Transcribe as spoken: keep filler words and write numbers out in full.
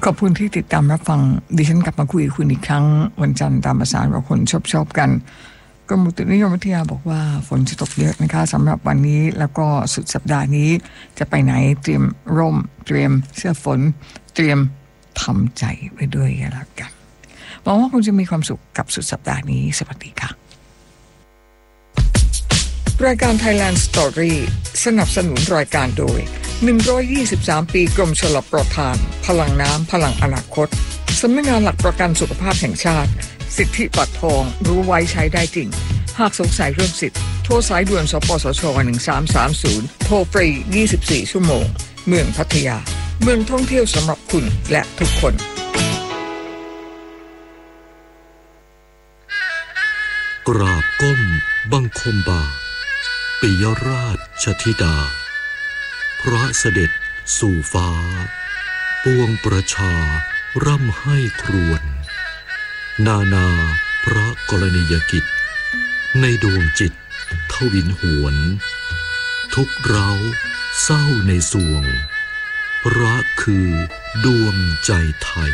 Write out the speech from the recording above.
ขอบคุณที่ติดตามรับฟังดิฉันกลับมาคุยกับคุณอีกครั้งวันจันทร์ตามภาษาเราคนชอบๆกันกรมอุตุนิยมวิทยาบอกว่าฝนจะตกเยอะนะคะสำหรับวันนี้แล้วก็สุดสัปดาห์นี้จะไปไหนเตรียมร่มเตรียมเสื้อฝนเตรียมทำใจไว้ด้วยกันแล้วกันหวังว่าคุณจะมีความสุขกับสุดสัปดาห์นี้สวัสดีค่ะรายการ Thailand Story สนับสนุนรายการโดยหนึ่งร้อยยี่สิบสามปีกรมชลประทานพลังน้ำพลังอนาคตสำนักงานหลักประกันสุขภาพแห่งชาติสิทธิบัตรทองรู้ไว้ใช้ได้จริงหากสงสัยเรื่องสิทธิ์โทรสายด่วนสปสชหนึ่งสามสามศูนย์โทรฟรียี่สิบสี่ชั่วโมงเมืองพัทยาเมืองท่องเที่ยวสำหรับคุณและทุกคนกราบก้มบังคมบาทปิยราชธิดาพระเสด็จสู่ฟ้าปวงประชาร่ำให้ครวญนานาพระกรณียกิจในดวงจิตทวินหวนทุกเร้าเศร้าในสวงรักคือดวงใจไทย